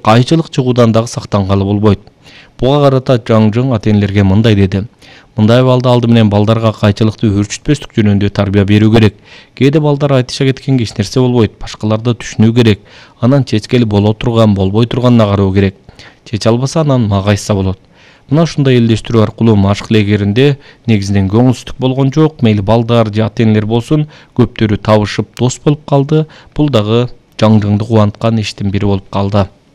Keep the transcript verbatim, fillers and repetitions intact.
кайчылык чыгуудан дагы сактангалы болбойт. Буга карата Жаңжың ата-энелерге мындай деди. Мындай балды алды менен балдарга кайчылыкты өрчүтпөстүк жөнүндө тарбия берүү керек. Кээде балдар айтыша кеткенге эч нерсе болбойт, башкаларды түшүнүү керек. Анан чечкели боло турган, болбой турганына кароо керек. Чече албаса анан мага айтса болот. Мына ушундай элдештирүү аркылуу машык легеринде негизинен көңүлсүздүк болгон жок, мейли балдар же ата-энелер болсун, көптөрү табышып дос болуп калды. Бул дагы Жаңжыңды кубанткан иштин бири болуп калды.